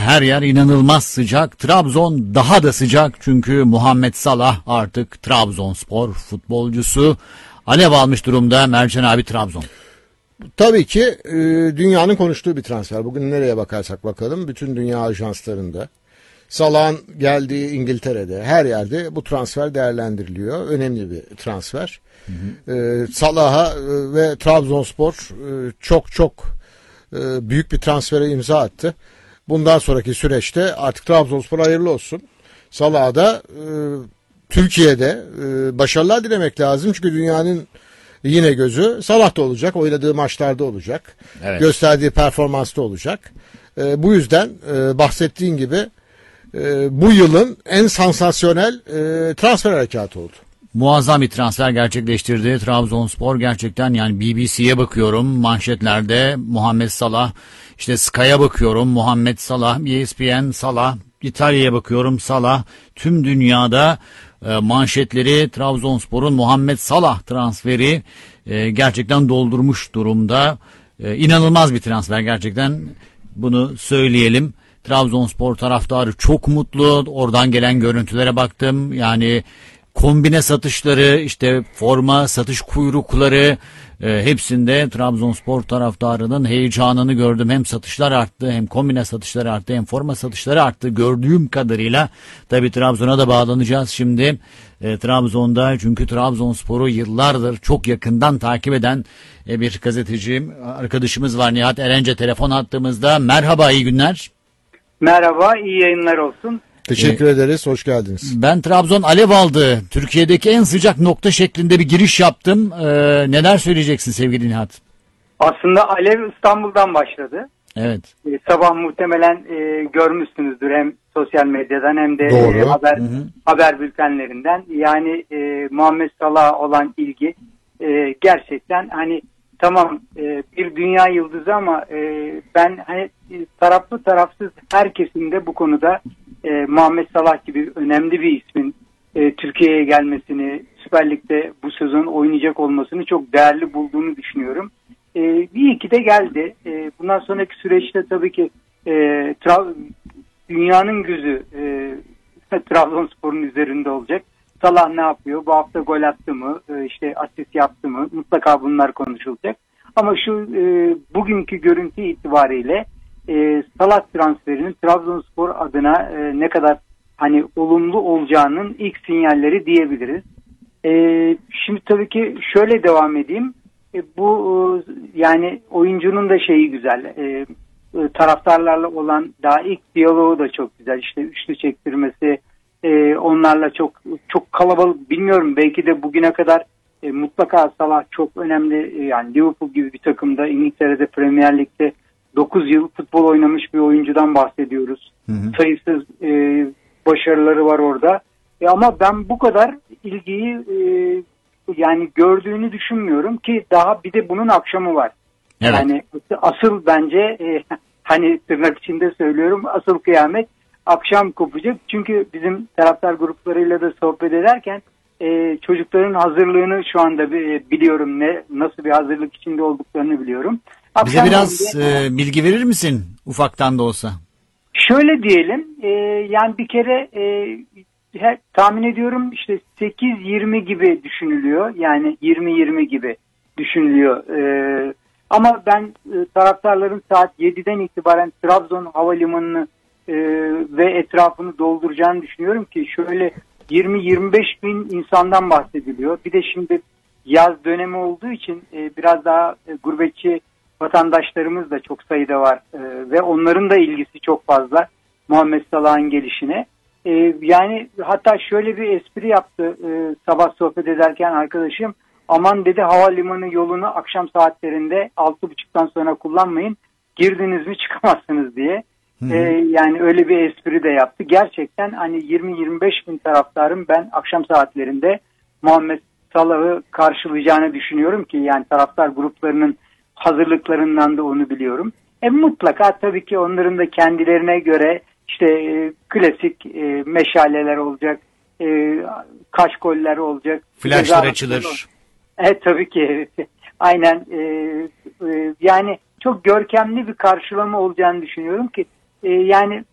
her yer inanılmaz sıcak. Trabzon daha da sıcak çünkü Muhammed Salah artık Trabzonspor futbolcusu. Alev almış durumda Mercan abi Trabzon. Tabii ki dünyanın konuştuğu bir transfer. Bugün nereye bakarsak bakalım bütün dünya ajanslarında. Salah'ın geldiği İngiltere'de her yerde bu transfer değerlendiriliyor. Önemli bir transfer. Salah'a ve Trabzonspor çok büyük bir transfere imza attı. Bundan sonraki süreçte artık Trabzonspor hayırlı olsun. Salah'a da Türkiye'de başarılar dilemek lazım. Çünkü dünyanın yine gözü Salah'ta olacak. Oynadığı maçlarda olacak. Evet. Gösterdiği performansta olacak. Bu yüzden bahsettiğin gibi bu yılın en sansasyonel transfer harekatı oldu. Muazzam bir transfer gerçekleştirdi Trabzonspor gerçekten, yani BBC'ye bakıyorum manşetlerde Muhammed Salah, işte Sky'a bakıyorum Muhammed Salah, ESPN Salah, İtalya'ya bakıyorum Salah, tüm dünyada manşetleri Trabzonspor'un Muhammed Salah transferi gerçekten doldurmuş durumda. İnanılmaz bir transfer gerçekten, bunu söyleyelim. Trabzonspor taraftarı çok mutlu. Oradan gelen görüntülere baktım. Yani kombine satışları, işte forma satış kuyrukları, hepsinde Trabzonspor taraftarının heyecanını gördüm. Hem satışlar arttı, hem kombine satışları arttı, hem forma satışları arttı gördüğüm kadarıyla. Tabii Trabzon'a da bağlanacağız şimdi. Trabzon'da, çünkü Trabzonspor'u yıllardır çok yakından takip eden bir gazeteci arkadaşımız var. Nihat Erence telefon attığımızda. Merhaba, iyi günler. Merhaba, iyi yayınlar olsun. Teşekkür ederiz, hoş geldiniz. Ben Trabzon alev aldı, Türkiye'deki en sıcak nokta şeklinde bir giriş yaptım. Neler söyleyeceksin sevgili Nihat? Aslında alev İstanbul'dan başladı. Evet. Sabah muhtemelen görmüşsünüzdür hem sosyal medyadan hem de Doğru. haber bültenlerinden. Yani Muhammed Salah'a olan ilgi gerçekten hani tamam bir dünya yıldızı ama ben hani taraflı tarafsız herkesin de bu konuda Muhammed Salah gibi önemli bir ismin Türkiye'ye gelmesini, Süper Lig'de bu sezon oynayacak olmasını çok değerli bulduğunu düşünüyorum. İyi ki de geldi. Bundan sonraki süreçte tabii ki dünyanın gözü Trabzonspor'un üzerinde olacak. Salah ne yapıyor? Bu hafta gol attı mı? İşte asist yaptı mı? Mutlaka bunlar konuşulacak. Ama şu bugünkü görüntü itibariyle Salah transferinin Trabzonspor adına ne kadar hani olumlu olacağının ilk sinyalleri diyebiliriz. Şimdi tabii ki şöyle devam edeyim. Bu yani oyuncunun da şeyi güzel. Taraftarlarla olan daha ilk diyaloğu da çok güzel. İşte üçlü çektirmesi, onlarla çok kalabalık, bilmiyorum, belki de bugüne kadar mutlaka Salah çok önemli, yani Liverpool gibi bir takımda, İngiltere'de Premier Lig'de 9 yıl futbol oynamış bir oyuncudan bahsediyoruz. Sayısız başarıları var orada. Ama ben bu kadar ilgiyi yani gördüğünü düşünmüyorum ki, daha bir de bunun akşamı var. Evet. Yani asıl bence hani tırnak içinde söylüyorum, asıl kıyamet akşam kopacak. Çünkü bizim taraftar gruplarıyla da sohbet ederken çocukların hazırlığını şu anda biliyorum, nasıl bir hazırlık içinde olduklarını biliyorum. Bize biraz bilgi verir misin ufaktan da olsa? Şöyle diyelim, yani bir kere tahmin ediyorum işte 8-20 gibi düşünülüyor. Yani 20-20 gibi düşünülüyor. Ama ben taraftarların saat 7'den itibaren Trabzon Havalimanı'nı ve etrafını dolduracağını düşünüyorum ki, şöyle 20-25 bin insandan bahsediliyor. Bir de şimdi yaz dönemi olduğu için biraz daha gurbetçi vatandaşlarımız da çok sayıda var ve onların da ilgisi çok fazla Muhammed Salah'ın gelişine. Yani hatta şöyle bir espri yaptı sabah sohbet ederken arkadaşım. Aman dedi, havalimanı yolunu akşam saatlerinde 6.30'dan sonra kullanmayın. Girdiniz mi çıkamazsınız diye. Yani öyle bir espri de yaptı. Gerçekten hani 20-25 bin taraftarın ben akşam saatlerinde Muhammed Salah'ı karşılayacağını düşünüyorum ki, yani taraftar gruplarının hazırlıklarından da onu biliyorum. Mutlaka tabii ki onların da kendilerine göre işte klasik meşaleler olacak, kaşkoller olacak. Flashlar açılır. Tabii ki aynen, yani çok görkemli bir karşılama olacağını düşünüyorum ki yani